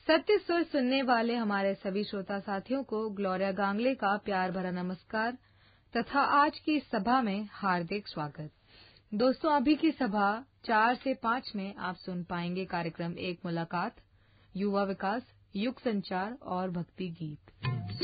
सत्य स्वर सुनने वाले हमारे सभी श्रोता साथियों को ग्लोरिया गांगले का प्यार भरा नमस्कार तथा आज की सभा में हार्दिक स्वागत। दोस्तों, अभी की सभा 4 से 5 में आप सुन पाएंगे कार्यक्रम एक मुलाकात, युवा विकास, युग संचार और भक्ति गीत।